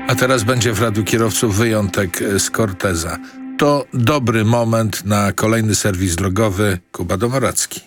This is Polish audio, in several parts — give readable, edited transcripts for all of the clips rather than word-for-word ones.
A teraz będzie w Radiu Kierowców wyjątek z Corteza. To dobry moment na kolejny serwis drogowy. Kuba Domoracki.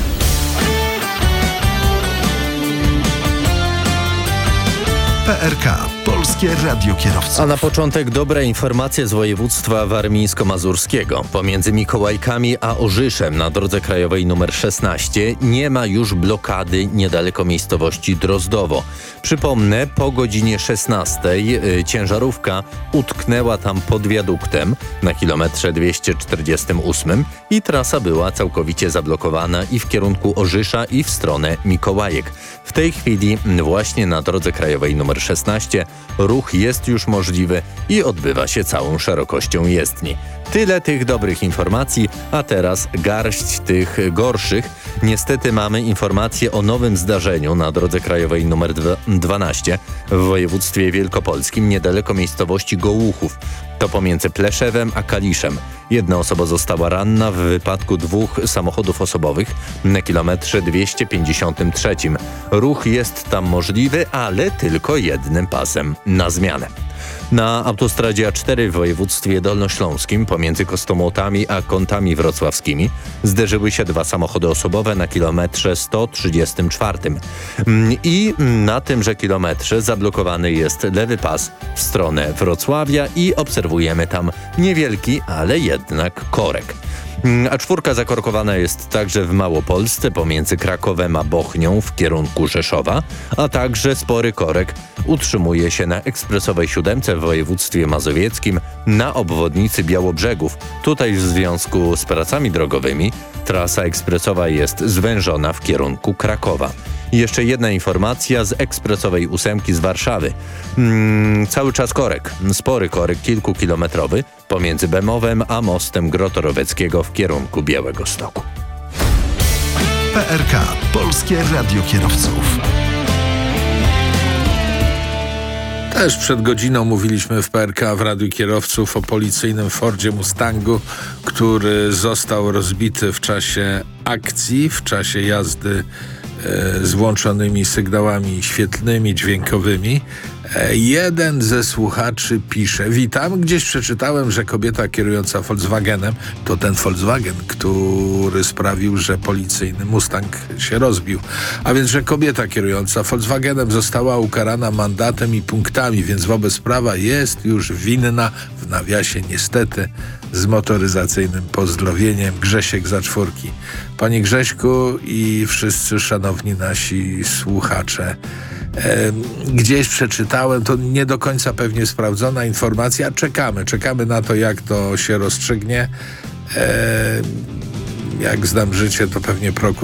PRK, Polskie Radio Kierowców. A na początek dobre informacje z województwa warmińsko-mazurskiego. Pomiędzy Mikołajkami a Orzyszem na drodze krajowej nr 16 nie ma już blokady niedaleko miejscowości Drozdowo. Przypomnę, po godzinie 16 ciężarówka utknęła tam pod wiaduktem na kilometrze 248 i trasa była całkowicie zablokowana i w kierunku Orzysza i w stronę Mikołajek. W tej chwili właśnie na drodze krajowej nr 16 ruch jest już możliwy i odbywa się całą szerokością jezdni. Tyle tych dobrych informacji, a teraz garść tych gorszych. Niestety mamy informację o nowym zdarzeniu na drodze krajowej nr 12 w województwie wielkopolskim niedaleko miejscowości Gołuchów. To pomiędzy Pleszewem a Kaliszem. Jedna osoba została ranna w wypadku dwóch samochodów osobowych na kilometrze 253. Ruch jest tam możliwy, ale tylko jednym pasem na zmianę. Na autostradzie A4 w województwie dolnośląskim pomiędzy Kostomłotami a Kątami wrocławskimi zderzyły się dwa samochody osobowe na kilometrze 134. I na tymże kilometrze zablokowany jest lewy pas w stronę Wrocławia i obserwujemy tam niewielki, ale jednak korek. A4 zakorkowana jest także w Małopolsce pomiędzy Krakowem a Bochnią w kierunku Rzeszowa, a także spory korek utrzymuje się na ekspresowej 7 w województwie mazowieckim na obwodnicy Białobrzegów. Tutaj w związku z pracami drogowymi trasa ekspresowa jest zwężona w kierunku Krakowa. I jeszcze jedna informacja z ekspresowej 8 z Warszawy. Cały czas korek, spory korek kilkukilometrowy pomiędzy Bemowem a mostem Grotoroweckiego w kierunku Białegostoku. PRK, Polskie Radio Kierowców. Też przed godziną mówiliśmy w PRK w Radiu Kierowców o policyjnym Fordzie Mustangu, który został rozbity w czasie akcji, w czasie jazdy z włączonymi sygnałami świetlnymi, dźwiękowymi. Jeden ze słuchaczy pisze: witam, gdzieś przeczytałem, że kobieta kierująca Volkswagenem to ten Volkswagen, który sprawił, że policyjny Mustang się rozbił. A więc, że kobieta kierująca Volkswagenem została ukarana mandatem i punktami, więc wobec prawa jest już winna, w nawiasie niestety, z motoryzacyjnym pozdrowieniem, Grzesiek za 4. Panie Grześku i wszyscy szanowni nasi słuchacze, gdzieś przeczytałem, to nie do końca pewnie sprawdzona informacja. Czekamy na to, jak to się rozstrzygnie. Jak znam życie, to pewnie prokurator